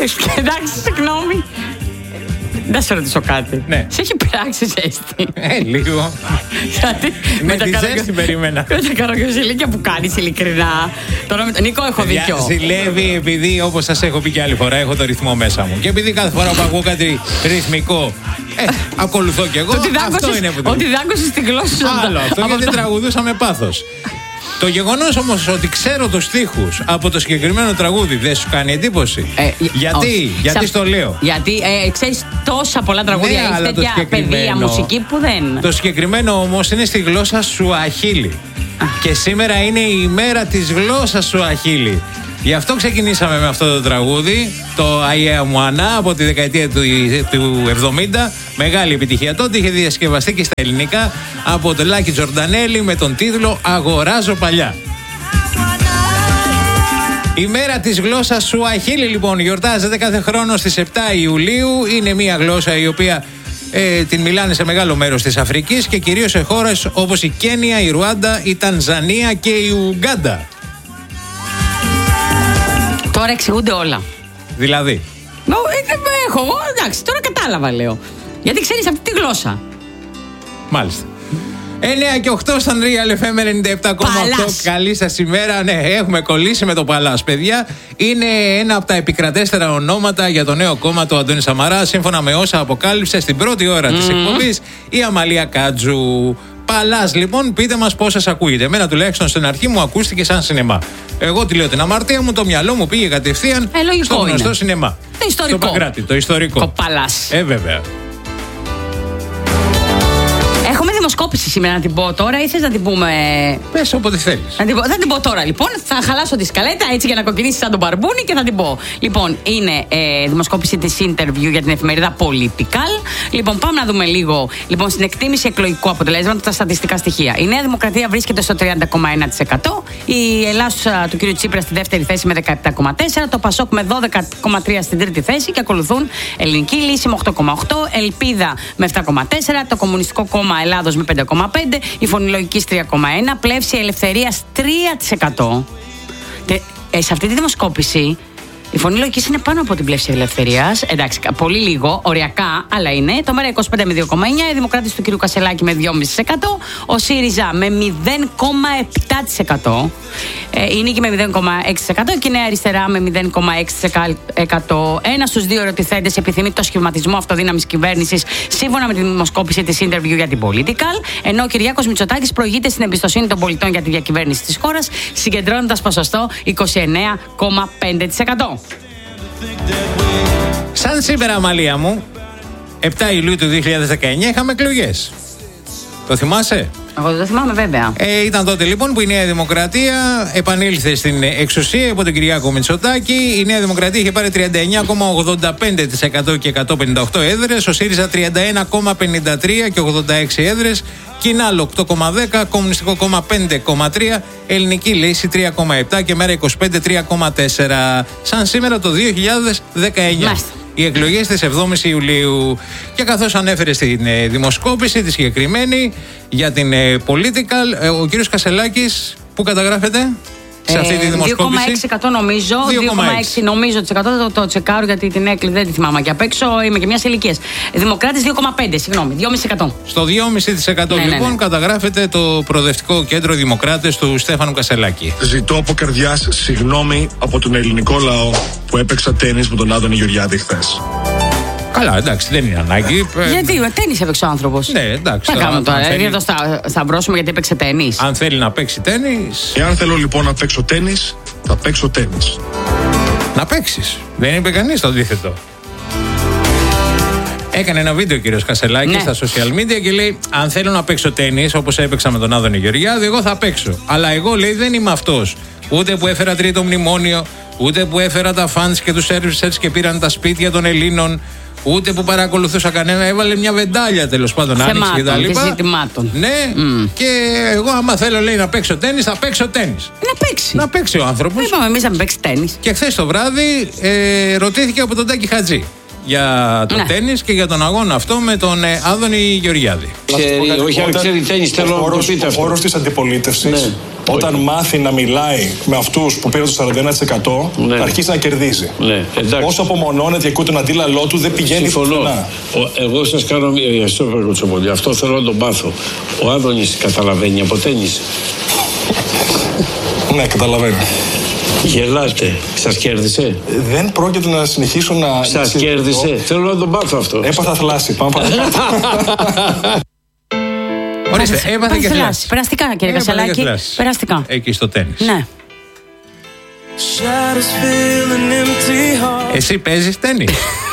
Εντάξει, συγγνώμη. Να σε ρωτήσω κάτι. Ναι. Σε έχει πράξει ζέστη? Λίγο. Γιατί με τη ζέστη περίμενα. Με τα καρογκιόζηλίκια που κάνεις, ειλικρινά. Τώρα με τον Νίκο έχω δίκιο. Ζηλεύει επειδή, όπως σας έχω πει και άλλη φορά, έχω το ρυθμό μέσα μου. Και επειδή κάθε φορά που ακούω κάτι ρυθμικό, ακολουθώ κι εγώ. Αυτό είναι που ότι δάγκωσες την γλώσσα σου. Άλλο αυτό, γιατί τραγουδούσα με πάθος. Το γεγονός όμως ότι ξέρω τους στίχους από το συγκεκριμένο τραγούδι δεν σου κάνει εντύπωση? Γιατί στο λέω? Γιατί ξέρεις τόσα πολλά τραγούδια, ναι, έχεις τέτοια παιδεία μουσική που δεν... Το συγκεκριμένο όμως είναι στη γλώσσα Σουαχίλι. Και σήμερα είναι η ημέρα της γλώσσας Σουαχίλι. Γι' αυτό ξεκινήσαμε με αυτό το τραγούδι, το Αιέα Μουανά, από τη δεκαετία του 70. Μεγάλη επιτυχία τότε, είχε διασκευαστεί και στα ελληνικά από τον Λάκη Τζορντανέλη με τον τίτλο «Αγοράζω παλιά». Η μέρα της γλώσσας Σουαχίλι λοιπόν γιορτάζεται κάθε χρόνο στις 7 Ιουλίου. Είναι μια γλώσσα η οποία την μιλάνε σε μεγάλο μέρος της Αφρικής και κυρίως σε χώρες όπως η Κένια, η Ρουάντα, η Τανζανία και η Ουγκάντα. Τώρα εξηγούνται όλα. Δηλαδή. Εντάξει, τώρα κατάλαβα, λέω. Γιατί ξέρεις αυτή τη γλώσσα. Μάλιστα. 9 και 8 στον Real FM 97,8. Καλή σας ημέρα. Ναι, έχουμε κολλήσει με το Παλάς, παιδιά. Είναι ένα από τα επικρατέστερα ονόματα για το νέο κόμμα του Αντώνη Σαμαρά, σύμφωνα με όσα αποκάλυψε στην πρώτη ώρα της εκπομπής η Αμαλία Κάτζου. Παλάς, λοιπόν, πείτε μας πώς σας ακούγεται. Εμένα τουλάχιστον στην αρχή μου ακούστηκε σαν σινεμά. Εγώ τη λέω την αμαρτία μου, το μυαλό μου πήγε κατευθείαν στο γνωστό σινεμά. Το ιστορικό. Στο Παγκράτη, το ιστορικό. Το Παλάς. Βέβαια. Έχουμε δημοσκόπηση σήμερα να την πω τώρα ή θες να την πούμε? Πες όποτε θέλεις. Θα την πω τώρα λοιπόν. Θα χαλάσω τη σκαλέτα έτσι για να κοκκινήσει σαν τον μπαρμπούνι και θα την πω. Λοιπόν, είναι δημοσκόπηση της interview για την εφημερίδα Political. Λοιπόν, πάμε να δούμε λίγο στην εκτίμηση εκλογικού αποτελέσματος τα στατιστικά στοιχεία. Η Νέα Δημοκρατία βρίσκεται στο 30,1%. Η Ελλάδα του κ. Τσίπρα στη δεύτερη θέση με 17,4%. Το Πασόκ με 12,3% στην τρίτη θέση και ακολουθούν Ελληνική Λύση με 8,8%. Ελπίδα με 7,4%. Το Κομμουνιστικό Κόμμα Ελλάδος με 5,5%, η Φωνή Λογικής 3,1%, Πλεύση Ελευθερίας 3%. Σε αυτή τη δημοσκόπηση η Φωνή Λογικής είναι πάνω από την Πλεύση Ελευθερίας. Εντάξει, πολύ λίγο, οριακά, αλλά είναι. Το ΜΕΡΑ25 με 2,9%, οι Δημοκράτες του κ. Κασελάκη με 2,5%, ο ΣΥΡΙΖΑ με 0,7%, η Νίκη με 0,6% και η Νέα Αριστερά με 0,6%. Ένα στους δύο ερωτηθέντες επιθυμεί το σχηματισμό αυτοδύναμης κυβέρνησης, σύμφωνα με τη δημοσκόπηση της interview για την Political, ενώ ο Κυριάκος Μητσοτάκης προηγείται στην εμπιστοσύνη των πολιτών για τη διακυβέρνηση της χώρας, συγκεντρώνοντας ποσοστό 29,5%. Σαν σήμερα, Αμαλία μου, 7 Ιουλίου του 2019 είχαμε εκλογές. Το θυμάσαι? Εγώ δεν το θυμάμαι, βέβαια. Ήταν τότε λοιπόν που η Νέα Δημοκρατία επανήλθε στην εξουσία υπό τον Κυριάκο Μητσοτάκη. Η Νέα Δημοκρατία είχε πάρει 39,85% και 158 έδρες. Ο ΣΥΡΙΖΑ 31,53% και 86 έδρες. Κινάλ 8,10%, Κομμουνιστικό Κόμμα 5,3%, Ελληνική Λύση 3,7% και ΜΕΡΑ25 3,4%. Σαν σήμερα το 2019. Μάλιστα. Οι εκλογές της 7ης Ιουλίου. Και καθώς ανέφερε στην δημοσκόπηση τη συγκεκριμένη για την Political, ο κύριος Κασελάκης, που καταγράφεται σε αυτή τη δημοσκόπηση? 2,6% νομίζω. 2,6% νομίζω το τσεκάρω γιατί την έκλει δεν τη θυμάμαι και απ' έξω. Είμαι και μιας ηλικίας. Δημοκράτης 2,5%, συγγνώμη, 2,5%. Στο 2,5% λοιπόν καταγράφεται το προοδευτικό κέντρο Δημοκράτες του Στέφανου Κασελάκη. Ζητώ από καρδιάς συγγνώμη από τον ελληνικό λαό που έπαιξα τένις με τον Άδωνη Γεωργιάδη χθες. Καλά, εντάξει, δεν είναι ανάγκη. Γιατί τένις έπαιξε ο άνθρωπος. Ναι, εντάξει. Τι κάνουμε τώρα, θέλει... θα σταυρώσουμε γιατί έπαιξε τένις. Αν θέλει να παίξει τένις. Εάν θέλω λοιπόν να παίξω τένις, θα παίξω τένις. Να παίξεις. Δεν είπε κανείς το αντίθετο. Έκανε ένα βίντεο ο κύριος Κασελάκης στα social media και λέει: αν θέλω να παίξω τένις όπως έπαιξα με τον Άδωνη Γεωργιάδη, εγώ θα παίξω. Αλλά εγώ, λέει, δεν είμαι αυτός. Ούτε που έφερα τρίτο μνημόνιο, ούτε που έφερα τα φαντς και τους servicers και πήραν τα σπίτια των Ελλήνων. Ούτε που παρακολουθούσα κανένα, έβαλε μια βεντάλια τέλος πάντων, άνοιξε και τα λοιπά. Ζητημάτων. Ναι, και εγώ άμα θέλω, λέει, να παίξω τένις, θα παίξω τένις. Να παίξει ο άνθρωπος. Είπαμε εμείς να παίξει τένις. Και χθες το βράδυ ρωτήθηκε από τον Τάκη Χατζή για το τένις και για τον αγώνα αυτό με τον Άδωνη Γεωργιάδη. Όχι αν ξέρει τένις, θέλω να το πείτε αυτό. Ο όρος της αντιπολίτευσης, όταν μάθει να μιλάει με αυτούς που πήραν το 41%, θα αρχίσει να κερδίζει. Όσο απομονώνεται και ακούει τον αντίλαλό του, δεν πηγαίνει πουθενά. Εγώ σας κάνω μια ερώτηση. Αυτό θέλω να τον πάθω. Ο Άδωνης καταλαβαίνει από τένις? Ναι, καταλαβαίνω. Γελάτε. Σας κέρδισε? Δεν πρόκειται να συνεχίσω να... Σας κέρδισε? Θέλω να τον πάθω αυτό. Έπαθα θλάση. Πάμε παρακάτω. Ορίστε, έπαθε και θλάση. Περαστικά, κύριε Κασελάκη. Περαστικά. Εκεί στο τένις. Ναι. Εσύ παίζεις τένις?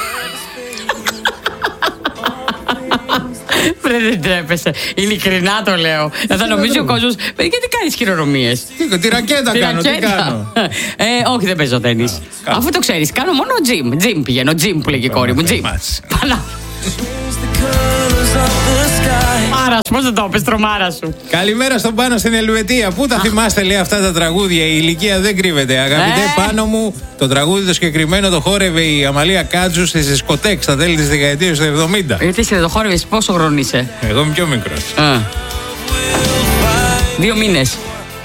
Δεν τρέπεσαι. Ειλικρινά το λέω. Θα νομίζει ο κόσμος. Γιατί κάνεις χειρονομίες? Τη ρακέτα κάνω, τι κάνω? Όχι, δεν παίζω τένις. Αφού το ξέρεις, κάνω μόνο gym. Gym πηγαίνω, gym που λέγει η κόρη μου. Gym. Πανά. Μάρα σου, πώς δεν το πες, τρομάρα σου. Καλημέρα στον Πάνο στην Ελβετία. Πού τα θυμάστε, λέει, αυτά τα τραγούδια? Η ηλικία δεν κρύβεται. Αγαπητέ Πάνο μου, το τραγούδι το συγκεκριμένο το χόρευε η Αμαλία Κάτζου στη δισκοτέκ στα τέλη της δεκαετίας του 70. Γιατί εσύ δεν το χόρευες, πόσο χρόνο είσαι? Εγώ είμαι πιο μικρός. 2 μήνες.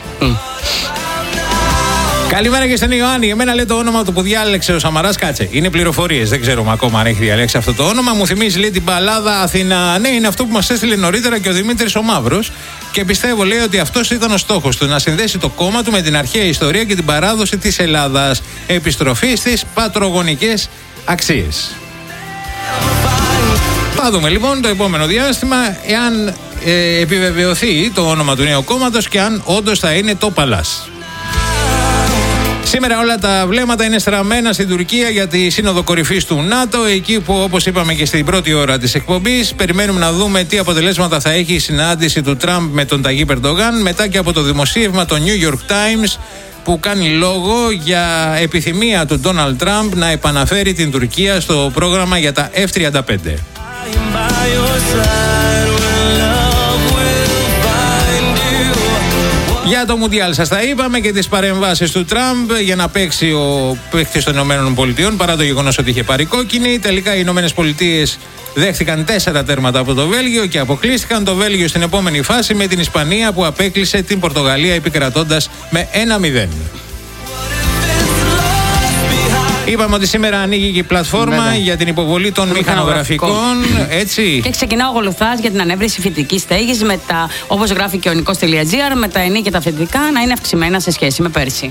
Καλημέρα και στον Ιωάννη. Εμένα λέει το όνομα του που διάλεξε ο Σαμαράς, κάτσε. Είναι πληροφορίες. Δεν ξέρουμε ακόμα αν έχει διαλέξει αυτό το όνομα. Μου θυμίζει, λέει, την μπαλάδα Αθηνά. Ναι, είναι αυτό που μας έστειλε νωρίτερα και ο Δημήτρης ο Μαύρος. Και πιστεύω, λέει, ότι αυτός ήταν ο στόχος του. Να συνδέσει το κόμμα του με την αρχαία ιστορία και την παράδοση της Ελλάδας. Επιστροφή στις πατρογονικές αξίες. Θα δούμε λοιπόν το επόμενο διάστημα εάν επιβεβαιωθεί το όνομα του νέου κόμματος και αν όντως θα είναι το Παλάς. Σήμερα όλα τα βλέμματα είναι στραμμένα στην Τουρκία για τη Σύνοδο Κορυφής του ΝΑΤΟ, εκεί που, όπως είπαμε και στην πρώτη ώρα της εκπομπής, περιμένουμε να δούμε τι αποτελέσματα θα έχει η συνάντηση του Τραμπ με τον Ταγίπ Ερντογάν, μετά και από το δημοσίευμα το New York Times που κάνει λόγο για επιθυμία του Ντόναλντ Τραμπ να επαναφέρει την Τουρκία στο πρόγραμμα για τα F-35. Για το Μουντιάλ σας τα είπαμε και τις παρεμβάσεις του Τραμπ για να παίξει ο παίκτης των ΗΠΑ, παρά το γεγονός ότι είχε πάρει κόκκινη. Τελικά οι ΗΠΑ δέχτηκαν 4 τέρματα από το Βέλγιο και αποκλείστηκαν. Το Βέλγιο στην επόμενη φάση με την Ισπανία που απέκλεισε την Πορτογαλία επικρατώντας με 1-0. Είπαμε ότι σήμερα ανοίγει και η πλατφόρμα για την υποβολή των μηχανογραφικών. Έτσι. Και ξεκινά ο Γολουθάς για την ανέβρεση φοιτητικής στέγης, όπως γράφει και ο Νικός.gr, με τα ενή και τα φοιτητικά να είναι αυξημένα σε σχέση με πέρσι.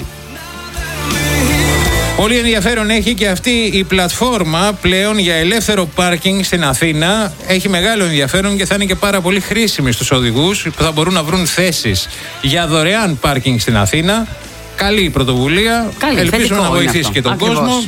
Πολύ ενδιαφέρον έχει και αυτή η πλατφόρμα πλέον για ελεύθερο πάρκινγκ στην Αθήνα. Έχει μεγάλο ενδιαφέρον και θα είναι και πάρα πολύ χρήσιμη στους οδηγούς που θα μπορούν να βρουν θέσεις για δωρεάν πάρκινγκ στην Αθήνα. Καλή πρωτοβουλία. Ελπίζουμε να βοηθήσει και τον κόσμο.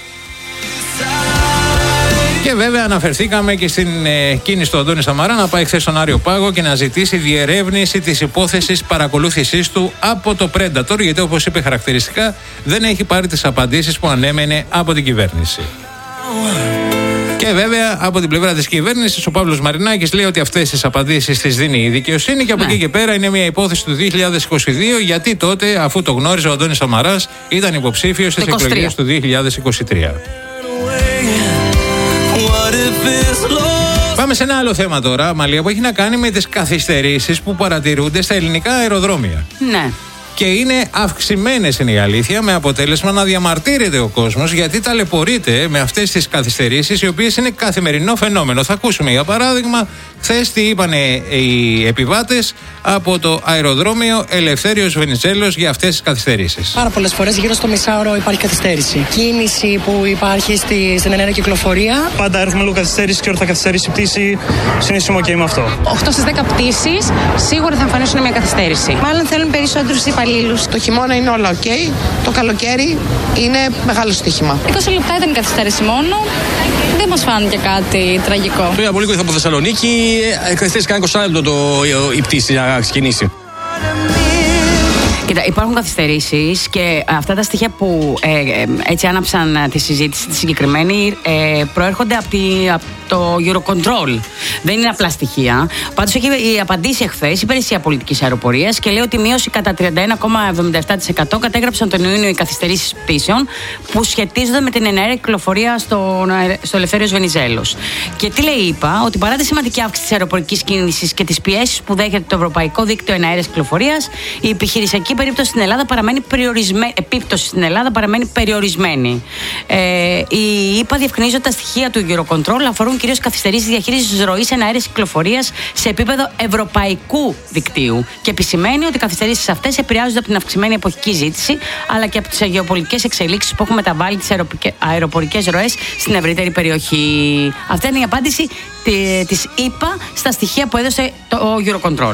Και βέβαια αναφερθήκαμε και στην κίνηση του Αντώνη Σαμαρά να πάει χθες στον Άριο Πάγο και να ζητήσει διερεύνηση της υπόθεσης παρακολούθησής του από το Predator, γιατί όπως είπε χαρακτηριστικά δεν έχει πάρει τις απαντήσεις που ανέμενε από την κυβέρνηση. Και βέβαια από την πλευρά της κυβέρνησης ο Παύλος Μαρινάκης λέει ότι αυτές τις απαντήσεις τις δίνει η δικαιοσύνη και από εκεί και πέρα είναι μια υπόθεση του 2022, γιατί τότε, αφού το γνώριζε ο Αντώνης Σαμαράς, ήταν υποψήφιος στις εκλογές του 2023. Πάμε σε ένα άλλο θέμα τώρα, Μαλία, που έχει να κάνει με τις καθυστερήσεις που παρατηρούνται στα ελληνικά αεροδρόμια. Ναι. Και είναι αυξημένες, είναι η αλήθεια, με αποτέλεσμα να διαμαρτύρεται ο κόσμος γιατί ταλαιπωρείται με αυτές τις καθυστερήσεις, οι οποίες είναι καθημερινό φαινόμενο. Θα ακούσουμε για παράδειγμα χθες τι είπαν οι επιβάτες από το αεροδρόμιο Ελευθέριος Βενιζέλος για αυτές τις καθυστερήσεις. Πάρα πολλές φορές, γύρω στο μισάωρο, υπάρχει καθυστέρηση. Κίνηση που υπάρχει στην ενέργεια κυκλοφορία. Πάντα έρχομαι λίγο καθυστέρηση και όταν θα καθυστερήσει η πτήση, συνήθως είμαι OK με αυτό. 8 στις 10 πτήσεις σίγουρα θα εμφανίσουν μια καθυστέρηση. Μάλλον θέλουν περισσότερους υπαλλήλους. Το χειμώνα είναι όλα OK. Το καλοκαίρι είναι μεγάλο στοίχημα. 20 λεπτά ήταν η καθυστέρηση μόνο. Δεν μας φάνηκε κάτι τραγικό. Πριν από λίγο ήρθα από Θεσσαλονίκη, καθυστέρησε κανένα 20 λεπτό η πτήση να ξεκινήσει. Κοίτα, υπάρχουν καθυστερήσεις και αυτά τα στοιχεία που έτσι άναψαν τη συζήτηση τη συγκεκριμένη προέρχονται από το Eurocontrol. Δεν είναι απλά στοιχεία. Πάντως έχει απαντήσει εχθές η Υπηρεσία Πολιτικής Αεροπορίας και λέει ότι η μείωση κατά 31,77% κατέγραψαν τον Ιούνιο οι καθυστερήσεις πτήσεων που σχετίζονται με την εναέρια κυκλοφορία στο Ελευθέριος Βενιζέλος. Και τι λέει η ΕΠΑ, ότι παρά τη σημαντική αύξηση της αεροπορικής κίνησης και τις πιέσεις που δέχεται το Ευρωπαϊκό Δίκτυο Εναέρειας Κυκλοφορίας, η επιχειρησιακή επίπτωση στην Ελλάδα παραμένει περιορισμένη. Η ΕΠΑ διευκρινίζει ότι τα στοιχεία του Eurocontrol αφορούν κυρίως καθυστερήσεις διαχείρισης ροής εναέρειας κυκλοφορίας σε επίπεδο ευρωπαϊκού δικτύου και επισημαίνει ότι οι καθυστερήσεις αυτές επηρεάζονται από την αυξημένη εποχική ζήτηση αλλά και από τις γεωπολιτικές εξελίξεις που έχουν μεταβάλει τις αεροπορικές ροές στην ευρύτερη περιοχή. Αυτή είναι η απάντηση της ΕΠΑ στα στοιχεία που έδωσε το Eurocontrol.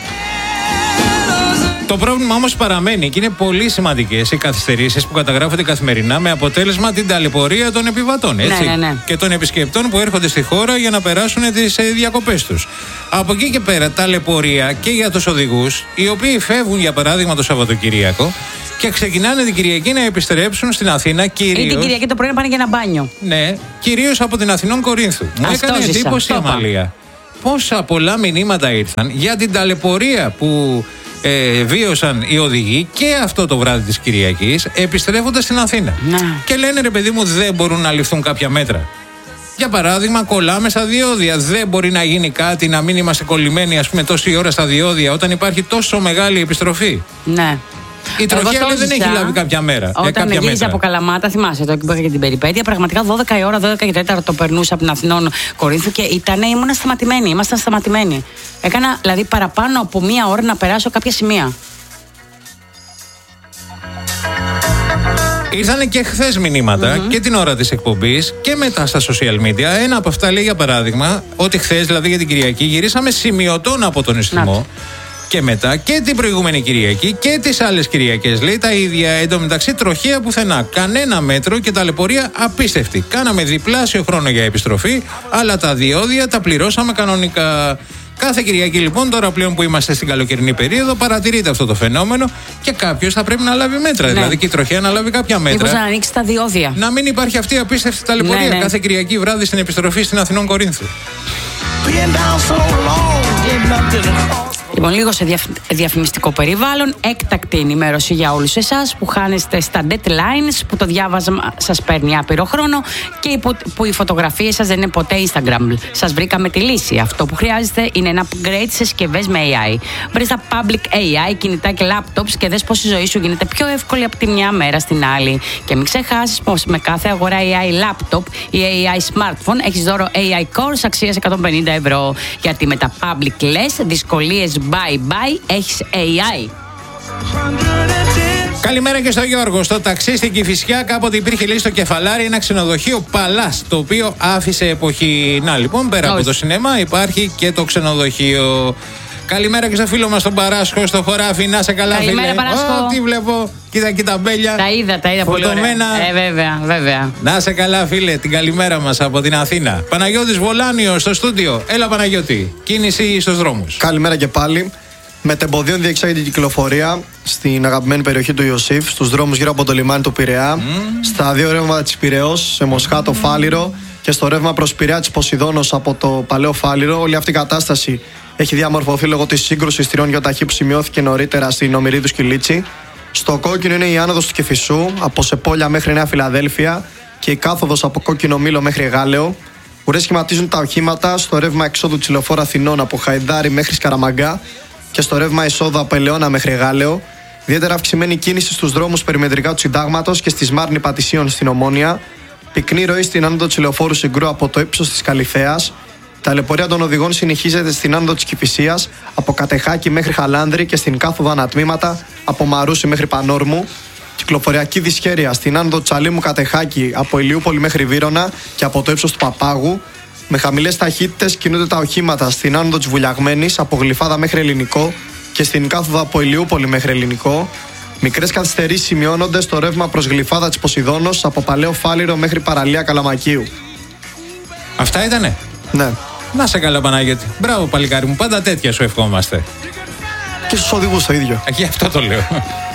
Το πρόβλημα όμως παραμένει και είναι πολύ σημαντικές οι καθυστερήσεις που καταγράφονται καθημερινά με αποτέλεσμα την ταλαιπωρία των επιβατών, έτσι, ναι. και των επισκεπτών που έρχονται στη χώρα για να περάσουν τις διακοπές τους. Από εκεί και πέρα ταλαιπωρία και για τους οδηγούς, οι οποίοι φεύγουν για παράδειγμα το Σαββατοκυριακό και ξεκινάνε την Κυριακή να επιστρέψουν στην Αθήνα κυρίως. Ή την Κυριακή το πρωί να πάνε για ένα μπάνιο. Ναι, κυρίως από την Αθηνών Κορίνθου. Μου έκανε εντύπωση η Αμαλία. Πόσα πολλά μηνύματα ήρθαν για την ταλαιπωρία που βίωσαν οι οδηγοί και αυτό το βράδυ της Κυριακής επιστρέφοντας στην Αθήνα. Και λένε, ρε παιδί μου, δεν μπορούν να ληφθούν κάποια μέτρα. Για παράδειγμα, κολλάμε στα διόδια. Δεν μπορεί να γίνει κάτι, να μην είμαστε κολλημένοι, ας πούμε, τόση ώρα στα διόδια όταν υπάρχει τόσο μεγάλη επιστροφή. Ναι. Η τροχιά δεν έχει λάβει κάποια μέρα. Όταν γύριζε από Καλαμάτα, θυμάσαι το και για την περιπέτεια, πραγματικά 12 η ώρα, 12 και 4 το περνούσα από την Αθηνών Κορίνθου και ήμασταν σταματημένοι. Έκανα δηλαδή παραπάνω από μία ώρα να περάσω κάποια σημεία. Ήρθανε και χθες μηνύματα και την ώρα της εκπομπής και μετά στα social media. Ένα από αυτά λέει για παράδειγμα ότι χθες, δηλαδή για την Κυριακή, γυρίσαμε σημειωτών από τον Ιστιμό. Και μετά και την προηγούμενη Κυριακή και τις άλλες Κυριακές, λέει τα ίδια. Εν τω μεταξύ, τροχαία πουθενά. Κανένα μέτρο και ταλαιπωρία απίστευτη. Κάναμε διπλάσιο χρόνο για επιστροφή, αλλά τα διόδια τα πληρώσαμε κανονικά. Κάθε Κυριακή, λοιπόν, τώρα πλέον που είμαστε στην καλοκαιρινή περίοδο, παρατηρείται αυτό το φαινόμενο και κάποιος θα πρέπει να λάβει μέτρα. Ναι. Δηλαδή και η τροχαία να λάβει κάποια μέτρα. Μήπως να ανοίξει τα διόδια. Να μην υπάρχει αυτή η απίστευτη ταλαιπωρία κάθε Κυριακή βράδυ στην επιστροφή στην Αθηνών Κορίνθου. Λοιπόν, λίγο σε διαφημιστικό περιβάλλον, έκτακτη ενημέρωση για όλους εσάς που χάνεστε στα deadlines, που το διάβασμα σας παίρνει άπειρο χρόνο και που οι φωτογραφίες σας δεν είναι ποτέ Instagram. Σας βρήκαμε τη λύση. Αυτό που χρειάζεται είναι ένα upgrade σε συσκευές με AI. Βρες τα public AI, κινητά και laptops και δες πως η ζωή σου γίνεται πιο εύκολη από τη μια μέρα στην άλλη. Και μην ξεχάσεις πως με κάθε αγορά AI laptop ή AI smartphone έχεις δώρο AI cores αξίας 150 ευρώ. Γιατί με τα public less, δυσκολίες bye, έχεις AI. Καλημέρα και στο Γιώργο. Στο ταξί στην Κηφισιά κάποτε υπήρχε, λέει, στο Κεφαλάρι ένα ξενοδοχείο Παλάς, το οποίο άφησε εποχή. Να, λοιπόν, πέρα από το σινεμά υπάρχει και το ξενοδοχείο. Καλημέρα και στο φίλο μας τον Παράσχο στο χωράφι. Να σε καλά, καλημέρα, φίλε. Παράσχο. Τι βλέπω. Κοίτα τα μπέλια. Τα είδα πολύ ωραία. Βέβαια. Να σε καλά, φίλε. Την καλημέρα μας από την Αθήνα. Παναγιώτης Βολάνιος στο στούντιο. Έλα, Παναγιώτη. Κίνηση στους δρόμους. Καλημέρα και πάλι. Μετεμποδίων διεξάγεται η κυκλοφορία στην αγαπημένη περιοχή του Ιωσήφ, στους δρόμους γύρω από το λιμάνι του Πειραιά, στα δύο ρεύματα της Πειραιώς, σε Μοσχάτο, Φάληρο και στο ρεύμα προς Πειραιά της Ποσειδώνος από το Παλαιό Φάληρο. Όλη αυτή η κατάσταση έχει διαμορφωθεί λόγω της σύγκρουσης τριών γιοταχή που σημειώθηκε νωρίτερα στην Ομηρίδου Σκυλίτσι. Στο κόκκινο είναι η άνοδος του Κηφισού, από Σεπόλια μέχρι Νέα Φιλαδέλφια και η κάθοδος από Κόκκινο Μήλο μέχρι Γάλεο. Ουρές σχηματίζουν τα οχήματα στο ρεύμα εξόδου της Λεωφόρου Αθηνών από Χαϊδάρι μέχρι Σκαραμαγκά και στο ρεύμα εισόδου από Ελαιώνα μέχρι Γάλεο. Ιδιαίτερα αυξημένη κίνηση στους δρόμους περιμετρικά του Συντάγματος και στη Σμάρνη Πατησίων στην Ομόνια. Πυκνή ροή στην άνοδο της Λεωφόρου Συγκρού από το ύψος της Καλυθέας. Ταλαιπωρία των οδηγών συνεχίζεται στην άνοδο της Κηφισίας από Κατεχάκη μέχρι Χαλάνδρη και στην κάθοδο ανατμήματα από Μαρούσι μέχρι Πανόρμου. Κυκλοφοριακή δυσχέρεια στην άνοδο Τσαλίμου Κατεχάκη από Ηλιούπολη μέχρι Βύρωνα και από το ύψος του Παπάγου. Με χαμηλές ταχύτητες κινούνται τα οχήματα στην άνοδο της Βουλιαγμένης από Γλυφάδα μέχρι Ελληνικό και στην κάθοδο από Ηλιούπολη μέχρι Ελληνικό. Μικρές καθυστερήσεις σημειώνονται στο ρεύμα προς Γλυφάδα της Ποσειδώνος από Παλαιό Φάληρο μέχρι Παραλία Καλαμακίου. Αυτά ήτανε. Ναι. Να σε καλά, Παναγιώτη. Μπράβο, παλικάρι μου. Πάντα τέτοια σου ευχόμαστε. Και στους οδηγούς το ίδιο. Γι' αυτό το λέω.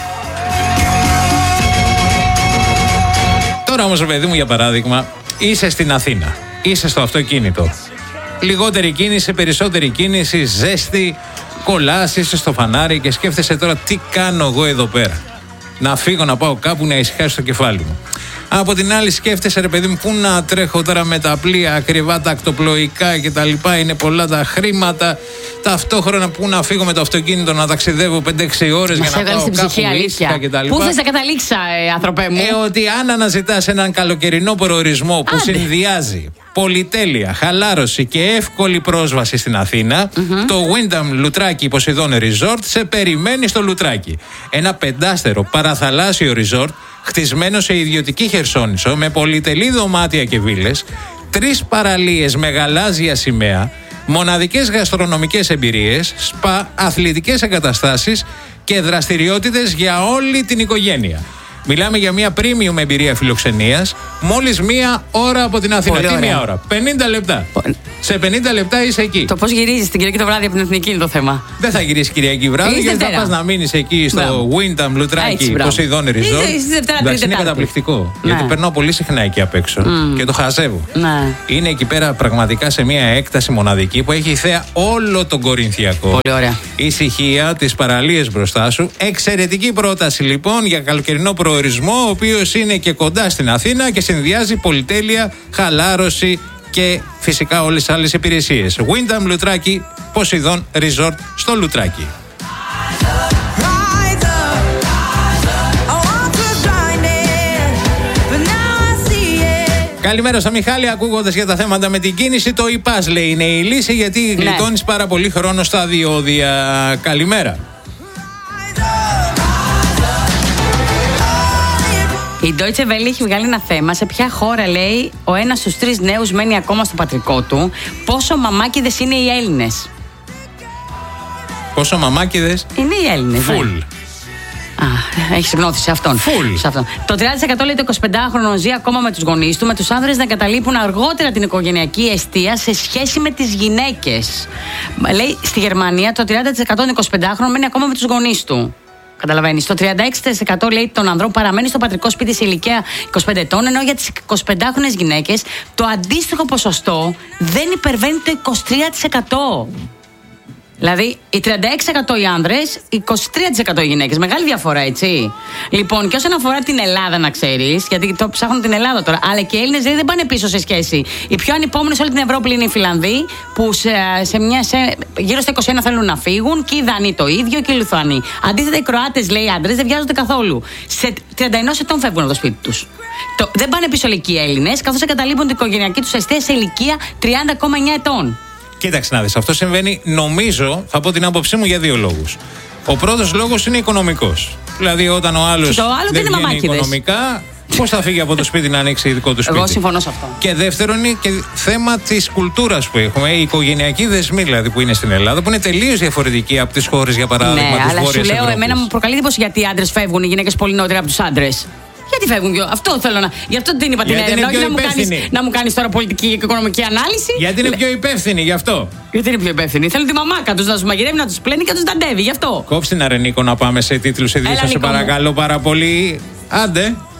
Τώρα όμως, παιδί μου, για παράδειγμα, είσαι στην Αθήνα, είσαι στο αυτοκίνητο. Λιγότερη κίνηση, περισσότερη κίνηση, ζέστη, κολλάς, είσαι στο φανάρι και σκέφτεσαι τώρα τι κάνω εγώ εδώ πέρα. Να φύγω, να πάω κάπου να ησυχάσει το κεφάλι μου. Από την άλλη σκέφτεσαι, ρε παιδί μου, πού να τρέχω τώρα με τα πλοία ακριβά, τα ακτοπλοϊκά κτλ. Είναι πολλά τα χρήματα. Ταυτόχρονα πού να φύγω με το αυτοκίνητο να ταξιδεύω 5-6 ώρες για να πάω κάπου ήσυχα κτλ. Πού θες να καταλήξα, άνθρωπε μου? Ότι αν αναζητάς έναν καλοκαιρινό προορισμό που συνδυάζει πολυτέλεια, χαλάρωση και εύκολη πρόσβαση στην Αθήνα, το Wyndham Λουτράκι Ποσειδών Resort σε περιμένει στο Λουτράκι. Ένα 5άστερο παραθαλάσσιο resort χτισμένο σε ιδιωτική χερσόνησο με πολυτελή δωμάτια και βίλες, 3 παραλίες με γαλάζια σημαία, μοναδικές γαστρονομικές εμπειρίες, σπα, αθλητικές εγκαταστάσεις και δραστηριότητες για όλη την οικογένεια. Μιλάμε για μια premium εμπειρία φιλοξενίας, μόλις 1 ώρα από την Αθήνα. Τι 1 ώρα? 50 λεπτά. Σε 50 λεπτά είσαι εκεί. Το πώς γυρίζεις την Κυριακή το βράδυ από την Εθνική είναι το θέμα. Δεν θα γυρίσεις Κυριακή βράδυ, γιατί θα πας να μείνεις εκεί στο Wyndham Λουτράκι Ποσειδών Resort. Εντάξει, είναι καταπληκτικό. Γιατί περνάω πολύ συχνά εκεί απ' έξω και το χαζεύω. Είναι εκεί πέρα πραγματικά σε μια έκταση μοναδική που έχει θέα όλο τον Κορινθιακό. Πολύ ωραία. Ησυχία, τις παραλίες μπροστά σου. Εξαιρετική πρόταση λοιπόν για καλοκαιρινό προορισμό, ο οποίος είναι και κοντά στην Αθήνα και συνδυάζει πολυτέλεια, χαλάρωση και φυσικά όλες τις άλλες υπηρεσίες. Wyndham Λουτράκι Ποσειδών Resort στο Λουτράκι. Καλημέρα στο Μιχάλη. Ακούγοντας για τα θέματα με την κίνηση, το ΙΠΑΣ λέει είναι η λύση, γιατί γλιτώνεις πάρα πολύ χρόνο στα διόδια. Καλημέρα. Η Deutsche Welle έχει βγάλει ένα θέμα σε ποια χώρα, λέει, ο ένας στους 3 νέους μένει ακόμα στο πατρικό του. Πόσο μαμάκιδες είναι οι Έλληνες? Πόσο μαμάκιδες? Είναι οι Έλληνες. Φουλ. Έχει συγνώθει σε αυτόν. Φουλ. Το 30% λέει το 25χρονο ζει ακόμα με τους γονείς του, με τους άνδρες να εγκαταλείπουν αργότερα την οικογενειακή εστία σε σχέση με τις γυναίκες. Λέει στη Γερμανία το 30% των 25χρονων μένει ακόμα με τους γονείς του. Καταλαβαίνεις. Το 36% λέει των ανδρών παραμένει στο πατρικό σπίτι σε ηλικία 25 ετών, ενώ για τις 25χρονες γυναίκες το αντίστοιχο ποσοστό δεν υπερβαίνει το 23%. Δηλαδή, οι 36% οι άνδρες, 23% οι γυναίκες. Μεγάλη διαφορά, έτσι. Λοιπόν, και όσον αφορά την Ελλάδα, να ξέρεις, γιατί το ψάχνουν την Ελλάδα τώρα, αλλά και οι Έλληνες δεν πάνε πίσω σε σχέση. Οι πιο ανυπόμονες σε όλη την Ευρώπη είναι οι Φιλανδοί, που γύρω στα 21 θέλουν να φύγουν, και οι Δανείοι το ίδιο, και οι Λιθουανοί. Αντίθετα, οι Κροάτες, λέει, άντρες δεν βιάζονται καθόλου. Σε 31 ετών φεύγουν από το σπίτι τους. Δεν πάνε πίσω, λέει, και οι Έλληνες, καθώς εγκαταλείπουν την οικογενειακή τους αιστεία σε ηλικία 30,9 ετών. Κοίταξε να δεις, αυτό συμβαίνει, νομίζω, θα πω την άποψή μου, για 2 λόγους. Ο πρώτος λόγος είναι οικονομικός. Δηλαδή, όταν ο άλλος δεν βγαίνει οικονομικά, πώς θα φύγει από το σπίτι να ανοίξει ειδικό του σπίτι? Εγώ συμφωνώ σε αυτό. Και δεύτερον, είναι και θέμα της κουλτούρας που έχουμε. Η οικογενειακή δεσμή, δηλαδή, που είναι στην Ελλάδα, που είναι τελείως διαφορετική από τις χώρες, για παράδειγμα, της Βόρειας Ευρώπης. Ναι, αλλά σου λέω, εμένα μου προκαλεί εντύπωση γιατί οι άντρες φεύγουν, οι γυναίκες πολύ νωρίτερα από τους άντρες. Γιατί φεύγουν πιο? Αυτό θέλω να. Γι' αυτό την είπα την έρευνα. Όχι να μου κάνεις τώρα πολιτική και οικονομική ανάλυση. Γιατί είναι πιο υπεύθυνοι, γι' αυτό. Γιατί είναι πιο υπεύθυνοι. Θέλουν τη μαμάκα τους να τους μαγειρεύει, να τους πλένει και να τους ταντεύει, γι' αυτό. Κόψτε την Αρενίκο να πάμε σε τίτλους ειδήσεων, σε παρακαλώ πάρα πολύ. Άντε.